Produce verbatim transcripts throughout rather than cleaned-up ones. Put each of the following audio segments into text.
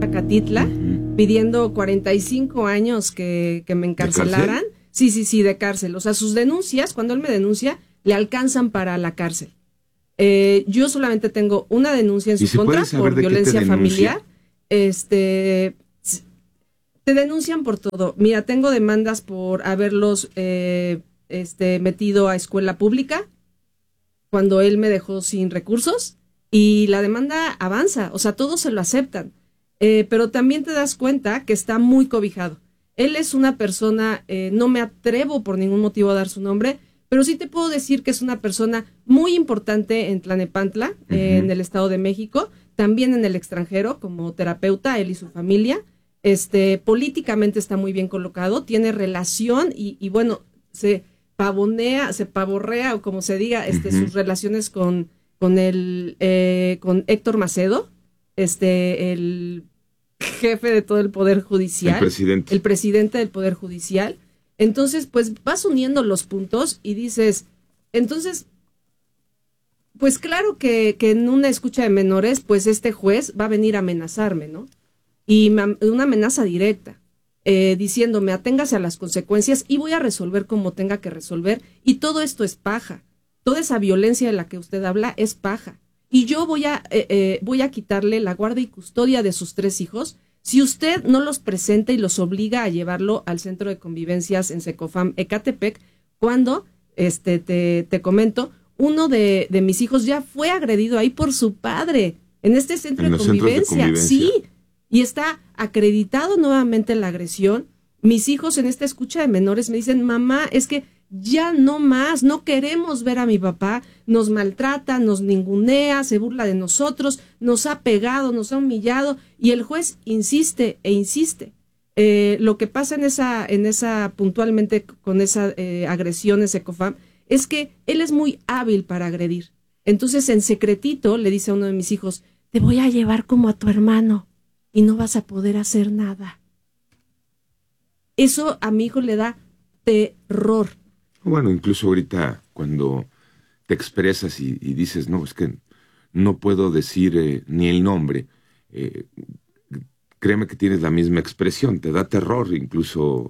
Catitla, uh-huh. pidiendo cuarenta y cinco años que, que me encarcelaran. Sí, sí, sí, de cárcel. O sea, sus denuncias, cuando él me denuncia, le alcanzan para la cárcel. Eh, yo solamente tengo una denuncia en su contra por violencia familiar. Este, te denuncian por todo. Mira, tengo demandas por haberlos eh, este, metido a escuela pública cuando él me dejó sin recursos, y la demanda avanza. O sea, todos se lo aceptan. Eh, pero también te das cuenta que está muy cobijado. Él es una persona, eh, no me atrevo por ningún motivo a dar su nombre, pero sí te puedo decir que es una persona muy importante en Tlalnepantla, uh-huh. eh, en el Estado de México, también en el extranjero como terapeuta, él y su familia. Este, políticamente está muy bien colocado, tiene relación y, y bueno, se pavonea, se pavorrea, o como se diga, este, uh-huh. sus relaciones con, con el, eh, con Héctor Macedo, este, el jefe de todo el Poder Judicial. El presidente. El presidente del Poder Judicial. Entonces, pues vas uniendo los puntos y dices, entonces, pues claro que, que en una escucha de menores, pues este juez va a venir a amenazarme, ¿no? Y me, una amenaza directa, eh, diciéndome, aténgase a las consecuencias y voy a resolver como tenga que resolver. Y todo esto es paja. Toda esa violencia de la que usted habla es paja. Y yo voy a, eh, eh, voy a quitarle la guarda y custodia de sus tres hijos si usted no los presenta y los obliga a llevarlo al centro de convivencias en Secofam Ecatepec, cuando, este, te, te comento, uno de, de mis hijos ya fue agredido ahí por su padre, en este centro en de, los convivencia. de convivencia. Sí, y está acreditado nuevamente la agresión. Mis hijos en esta escucha de menores me dicen, mamá, es que ya no más, no queremos ver a mi papá, nos maltrata, nos ningunea, se burla de nosotros, nos ha pegado, nos ha humillado, y el juez insiste e insiste. Eh, lo que pasa en esa, en esa puntualmente con esa eh, agresión en Secofam es que él es muy hábil para agredir. Entonces, en secretito le dice a uno de mis hijos, te voy a llevar como a tu hermano y no vas a poder hacer nada. Eso a mi hijo le da terror. Bueno, incluso ahorita cuando te expresas y, y dices, no, es que no puedo decir eh, ni el nombre, eh, créeme que tienes la misma expresión, te da terror incluso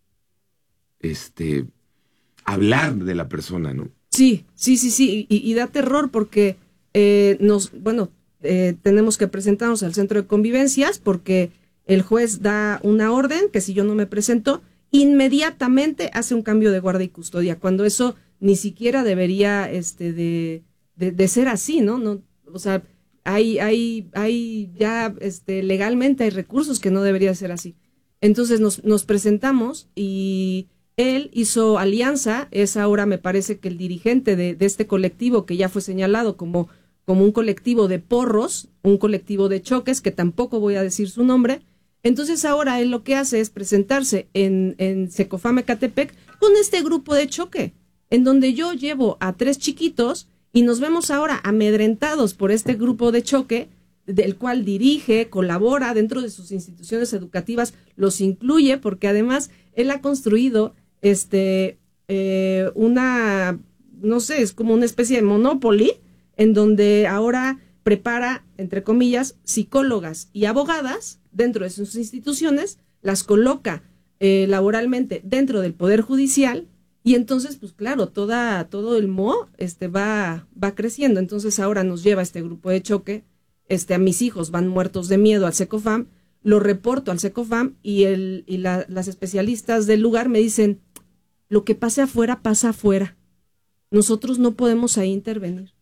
este hablar de la persona, ¿no? Sí, sí, sí, sí, y, y da terror porque eh, nos, bueno, eh, tenemos que presentarnos al centro de convivencias porque el juez da una orden que si yo no me presento, inmediatamente hace un cambio de guarda y custodia, cuando eso ni siquiera debería este de, de, de ser así, ¿no? No, o sea, hay, hay, hay ya este legalmente hay recursos que no debería ser así. Entonces nos, nos presentamos y él hizo alianza, es ahora me parece que el dirigente de, de este colectivo que ya fue señalado como, como un colectivo de porros, un colectivo de choques, que tampoco voy a decir su nombre. Entonces ahora él lo que hace es presentarse en, en Secofam Ecatepec con este grupo de choque, en donde yo llevo a tres chiquitos y nos vemos ahora amedrentados por este grupo de choque, del cual dirige, colabora dentro de sus instituciones educativas, los incluye, porque además él ha construido este eh, una, no sé, es como una especie de Monopoly, en donde ahora prepara, entre comillas, psicólogas y abogadas dentro de sus instituciones, las coloca eh, laboralmente dentro del Poder Judicial, y entonces, pues claro, toda, todo el M O este, va, va creciendo. Entonces ahora nos lleva este grupo de choque, este, a mis hijos van muertos de miedo al Secofam, lo reporto al Secofam y, el, y la, las especialistas del lugar me dicen, lo que pase afuera, pasa afuera. Nosotros no podemos ahí intervenir.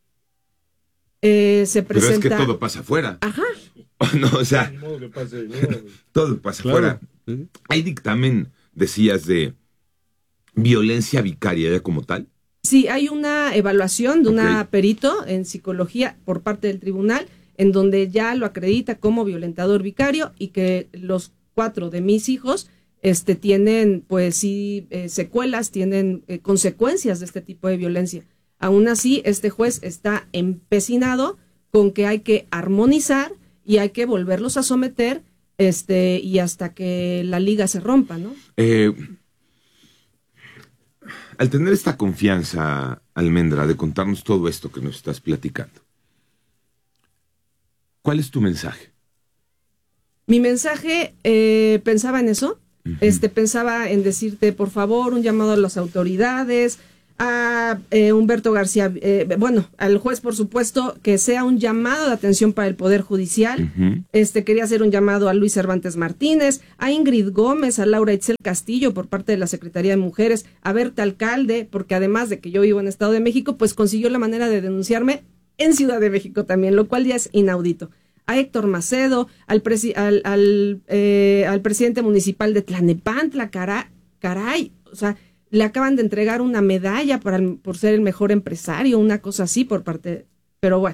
Eh, se presenta... Pero es que todo pasa afuera. Ajá. No, o sea, pase, no. todo pasa Claro. afuera. Hay dictamen, decías, de violencia vicaria ya como tal. Sí, hay una evaluación de una Ok. perito en psicología por parte del tribunal, en donde ya lo acredita como violentador vicario y que los cuatro de mis hijos este, tienen, pues sí, eh, secuelas, tienen eh, consecuencias de este tipo de violencia. Aún así, este juez está empecinado con que hay que armonizar y hay que volverlos a someter este y hasta que la liga se rompa, ¿no? Eh, al tener esta confianza, Almendra, de contarnos todo esto que nos estás platicando, ¿cuál es tu mensaje? Mi mensaje, eh, pensaba en eso, uh-huh. este, pensaba en decirte, por favor, un llamado a las autoridades, a eh, Humberto García, eh, bueno, al juez, por supuesto, que sea un llamado de atención para el Poder Judicial. Uh-huh. Este, quería hacer un llamado a Luis Cervantes Martínez, a Ingrid Gómez, a Laura Itzel Castillo por parte de la Secretaría de Mujeres, a Berta Alcalde, porque además de que yo vivo en Estado de México, pues consiguió la manera de denunciarme en Ciudad de México también, lo cual ya es inaudito. A Héctor Macedo, al, presi- al, al, eh, al presidente municipal de Tlanepantla, cara- caray, o sea, le acaban de entregar una medalla para el, por ser el mejor empresario, una cosa así por parte, pero bueno,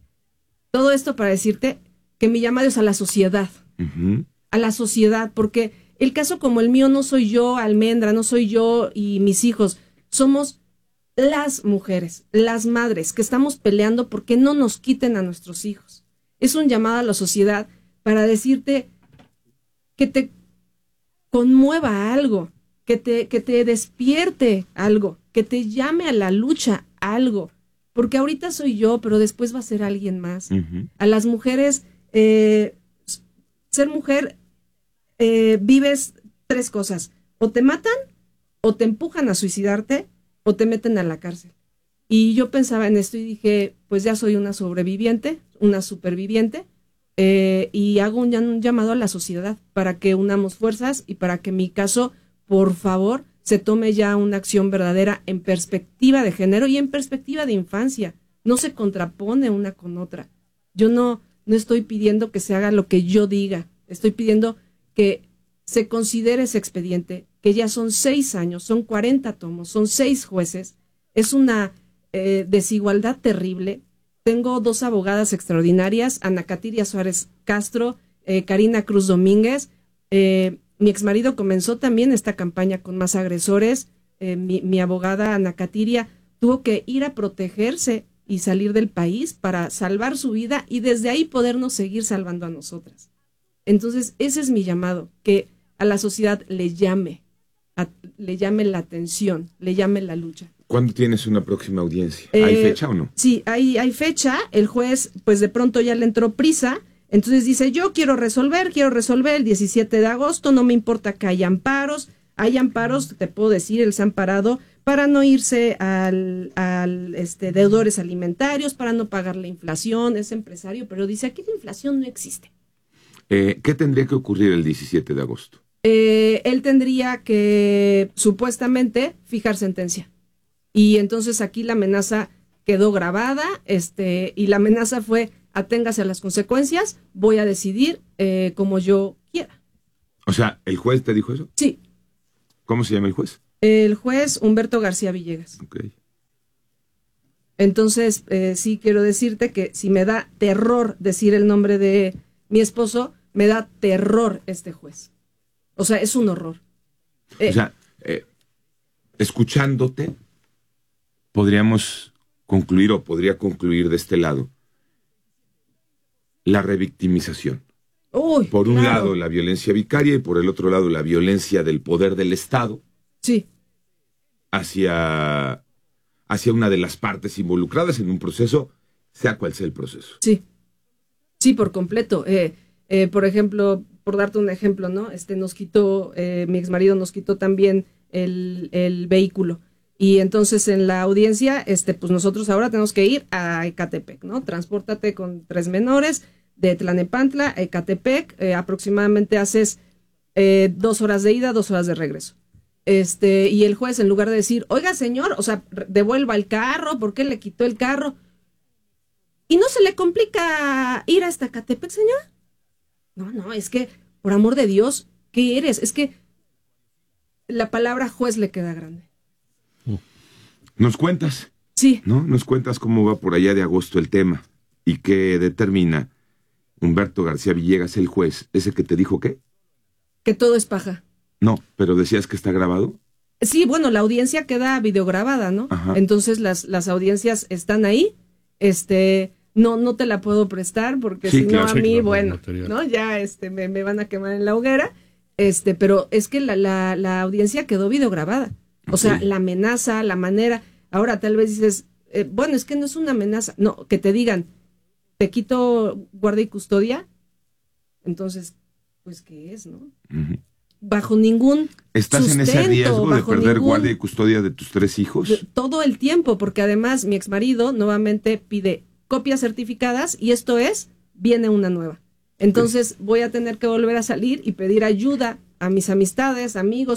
todo esto para decirte que mi llamado es a la sociedad, uh-huh. a la sociedad, porque el caso como el mío no soy yo, Almendra, no soy yo y mis hijos, somos las mujeres, las madres que estamos peleando porque no nos quiten a nuestros hijos. Es un llamado a la sociedad para decirte que te conmueva algo, que te, que te despierte algo, que te llame a la lucha algo, porque ahorita soy yo, pero después va a ser alguien más. Uh-huh. A las mujeres, eh, ser mujer, eh, vives tres cosas, o te matan, o te empujan a suicidarte, o te meten a la cárcel. Y yo pensaba en esto y dije, pues ya soy una sobreviviente, una superviviente, eh, y hago un, un llamado a la sociedad para que unamos fuerzas y para que mi caso, por favor, se tome ya una acción verdadera en perspectiva de género y en perspectiva de infancia. No se contrapone una con otra. Yo no, no estoy pidiendo que se haga lo que yo diga, estoy pidiendo que se considere ese expediente, que ya son seis años, son cuarenta tomos, son seis jueces, es una eh, desigualdad terrible. Tengo dos abogadas extraordinarias, Ana Katiria Suárez Castro, eh, Karina Cruz Domínguez. Eh, mi exmarido comenzó también esta campaña con Más Agresores. Eh, mi, mi abogada Ana Katiria tuvo que ir a protegerse y salir del país para salvar su vida y desde ahí podernos seguir salvando a nosotras. Entonces, ese es mi llamado, que a la sociedad le llame, a, le llame la atención, le llame la lucha. ¿Cuándo tienes una próxima audiencia? ¿Hay eh, fecha o no? Sí, hay, hay fecha. El juez, pues de pronto ya le entró prisa. Entonces dice, yo quiero resolver, quiero resolver el diecisiete de agosto, no me importa que haya amparos. Hay amparos, te puedo decir, él se ha amparado para no irse al, al este, deudores alimentarios, para no pagar la inflación. Es empresario, pero dice, aquí la inflación no existe. Eh, ¿Qué tendría que ocurrir el diecisiete de agosto? Eh, él tendría que, supuestamente, fijar sentencia. Y entonces aquí la amenaza quedó grabada, este, y la amenaza fue, aténgase a las consecuencias, voy a decidir eh, como yo quiera. O sea, ¿el juez te dijo eso? Sí. ¿Cómo se llama el juez? El juez Humberto García Villegas. Okay. Entonces, eh, sí quiero decirte que si me da terror decir el nombre de mi esposo, me da terror este juez. O sea, es un horror. Eh, o sea, eh, escuchándote, podríamos concluir o podría concluir de este lado la revictimización. Uy, por un claro. lado la violencia vicaria y por el otro lado la violencia del poder del Estado. Sí. Hacia, hacia una de las partes involucradas en un proceso, sea cual sea el proceso. Sí. Sí, por completo. Eh, eh, por ejemplo, por darte un ejemplo, ¿no? Este nos quitó, eh, mi exmarido nos quitó también el, el vehículo. Y entonces en la audiencia, este, pues nosotros ahora tenemos que ir a Ecatepec, ¿no? Transpórtate con tres menores de Tlanepantla a Ecatepec, eh, aproximadamente haces eh, dos horas de ida, dos horas de regreso. Este, y el juez, en lugar de decir, oiga señor, o sea, devuelva el carro, ¿por qué le quitó el carro? ¿Y no se le complica ir hasta Ecatepec, señora? No, no, es que, por amor de Dios, ¿qué eres? Es que la palabra juez le queda grande. ¿Nos cuentas? Sí. ¿No? Nos cuentas cómo va por allá de agosto el tema y qué determina Humberto García Villegas, el juez, ese que te dijo qué? Que todo es paja. No, pero decías que está grabado. Sí, bueno, la audiencia queda videograbada, ¿no? Ajá. Entonces las, las audiencias están ahí. Este, no, no te la puedo prestar porque sí, si claro, no a sí, mí, claro, bueno, ¿no? Ya este, me, me van a quemar en la hoguera. Este, pero es que la, la, la audiencia quedó videograbada. O sea, sí. La amenaza, la manera. Ahora tal vez dices, eh, bueno, es que no es una amenaza. No, que te digan, te quito guardia y custodia. Entonces, pues ¿qué es, no? Uh-huh. Bajo ningún ¿Estás sustento, en ese riesgo de perder ningún, guardia y custodia de tus tres hijos? De, todo el tiempo, porque además mi exmarido nuevamente pide copias certificadas y esto es, viene una nueva. Entonces voy a tener que volver a salir y pedir ayuda a mis amistades, amigos,